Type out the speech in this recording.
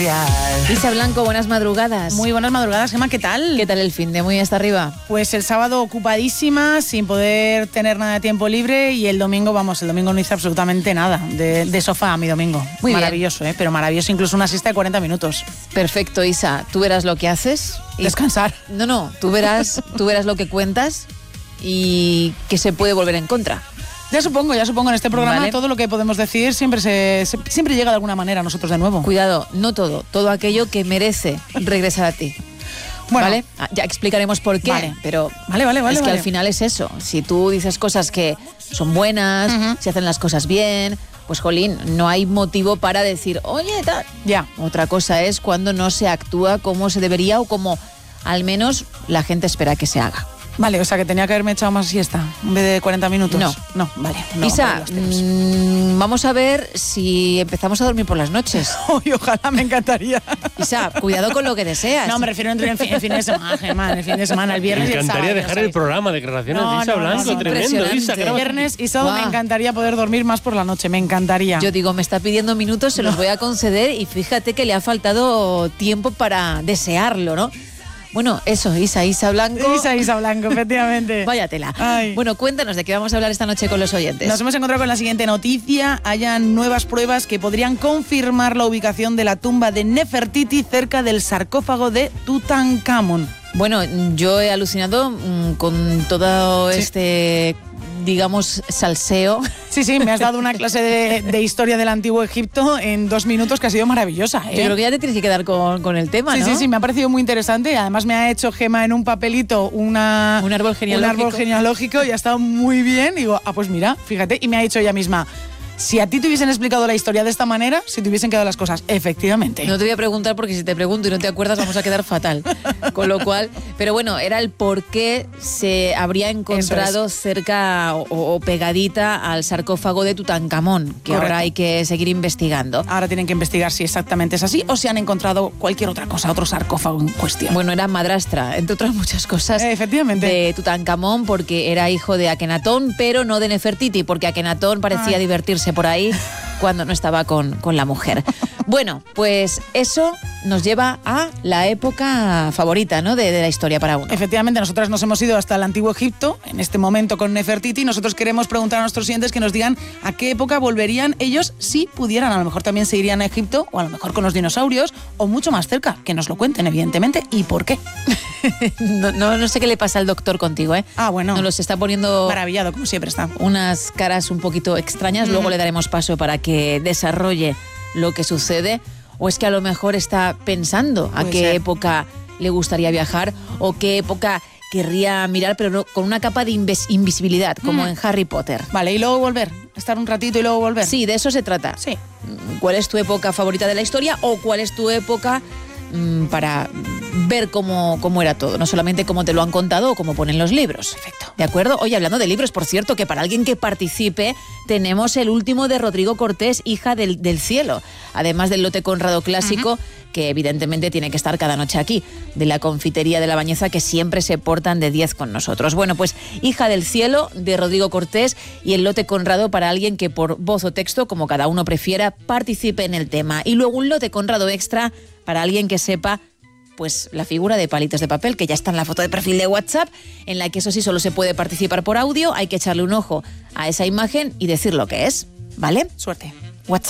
cambiar. Isa Blanco, buenas madrugadas. Muy buenas madrugadas, Gemma, ¿qué tal? ¿Qué tal el fin de muy hasta arriba? Pues el sábado ocupadísima, sin poder tener nada de tiempo libre, y el domingo no hice absolutamente nada de sofá mi domingo. Muy maravilloso, pero maravilloso, incluso una siesta de 40 minutos. Perfecto, Isa, tú verás lo que haces. Descansar. No, tú verás lo que cuentas y que se puede volver en contra. Ya supongo, en este programa Vale. Todo lo que podemos decir siempre llega de alguna manera a nosotros de nuevo. Cuidado, no todo aquello que merece regresar a ti. Bueno, ¿vale? Ya explicaremos por qué, vale. pero Vale, es que vale. al final es eso. Si tú dices cosas que son buenas, si hacen las cosas bien, pues jolín, no hay motivo para decir, oye, tal. Ya. Otra cosa es cuando no se actúa como se debería o como al menos la gente espera que se haga. Vale, o sea que tenía que haberme echado más siesta en vez de 40 minutos. No, vale. No, Isa, vamos a ver si empezamos a dormir por las noches. Oye, ojalá, me encantaría. Isa, cuidado con lo que deseas. No, me refiero en fin de semana, Gemma, en el fin de semana, el viernes Me y el sábado. encantaría dejar el programa de declaraciones de Isa Blanco, no, tremendo. impresionante. Isa, El viernes y sábado Guau. me encantaría poder dormir más por la noche, me encantaría. Yo digo, me está pidiendo minutos, se los voy a conceder y fíjate que le ha faltado tiempo para desearlo, ¿no? Bueno, eso, Isa Blanco. Isa Blanco, efectivamente. Váyatela. Ay. Bueno, cuéntanos de qué vamos a hablar esta noche con los oyentes. Nos hemos encontrado con la siguiente noticia. Hayan nuevas pruebas que podrían confirmar la ubicación de la tumba de Nefertiti cerca del sarcófago de Tutankamón. Bueno, yo he alucinado con todo este, digamos, salseo. Sí, me has dado una clase de historia del Antiguo Egipto en 2 minutos que ha sido maravillosa, ¿eh? Yo creo que ya te tienes que quedar con el tema, ¿no? Sí, me ha parecido muy interesante. Además me ha hecho Gemma en un papelito un árbol genealógico y ha estado muy bien. Digo, pues mira, fíjate, y me ha dicho ella misma, si a ti te hubiesen explicado la historia de esta manera, si te hubiesen quedado las cosas, efectivamente. No te voy a preguntar porque si te pregunto y no te acuerdas vamos a quedar fatal. Con lo cual, pero bueno, era el por qué se habría encontrado cerca o pegadita al sarcófago de Tutankamón, que Correcto. ahora hay que seguir investigando. Ahora tienen que investigar si exactamente es así o si han encontrado cualquier otra cosa, otro sarcófago en cuestión. Bueno, era madrastra, entre otras muchas cosas, Efectivamente. de Tutankamón, porque era hijo de Akenatón, pero no de Nefertiti, porque Akenatón parecía divertirse por ahí cuando no estaba con la mujer. Bueno, pues eso nos lleva a la época favorita, ¿no?, de la historia para uno. Efectivamente, nosotras nos hemos ido hasta el Antiguo Egipto, en este momento con Nefertiti, y nosotros queremos preguntar a nuestros oyentes que nos digan a qué época volverían ellos si pudieran. A lo mejor también se irían a Egipto, o a lo mejor con los dinosaurios, o mucho más cerca, que nos lo cuenten, evidentemente, y por qué. No sé qué le pasa al doctor contigo, ¿eh? Bueno. Nos los está poniendo Maravillado, como siempre está. unas caras un poquito extrañas, luego le daremos paso para que desarrolle lo que sucede, o es que a lo mejor está pensando a Puede qué ser. época le gustaría viajar o qué época querría mirar, pero no, con una capa de invisibilidad, como en Harry Potter. Vale, y luego volver, estar un ratito y luego volver. Sí, de eso se trata. Sí. ¿Cuál es tu época favorita de la historia o cuál es tu época para ver cómo era todo? No solamente cómo te lo han contado o cómo ponen los libros. Perfecto. ¿De acuerdo? Oye, hablando de libros, por cierto, que para alguien que participe tenemos el último de Rodrigo Cortés, Hija del cielo. Además del lote Conrado clásico, que evidentemente tiene que estar cada noche aquí, de la confitería de La Bañeza, que siempre se portan de 10 con nosotros. Bueno, pues Hija del cielo de Rodrigo Cortés y el lote Conrado para alguien que por voz o texto, como cada uno prefiera, participe en el tema. Y luego un lote Conrado extra para alguien que sepa pues la figura de Palitos de Papel, que ya está en la foto de perfil de WhatsApp, en la que eso sí solo se puede participar por audio, hay que echarle un ojo a esa imagen y decir lo que es, ¿vale? Suerte.